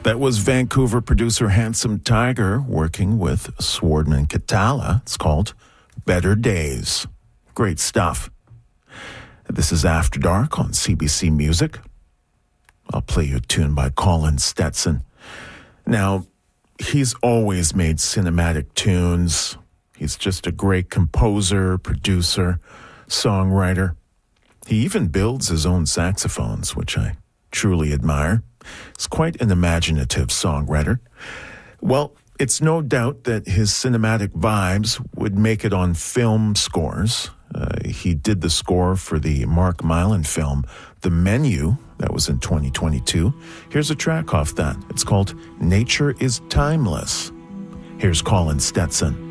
That was Vancouver producer Handsome Tiger working with Swardman Katala. It's called Better Days. Great stuff. This is After Dark on CBC Music. I'll play you a tune by Colin Stetson. Now, he's always made cinematic tunes. He's just a great composer, producer, songwriter. He even builds his own saxophones, which I truly admire. He's quite an imaginative songwriter. Well, it's no doubt that his cinematic vibes would make it on film scores. He did the score for the Mark Mylan film, The Menu, that was in 2022. Here's a track off that. It's called Nature is Timeless. Here's Colin Stetson.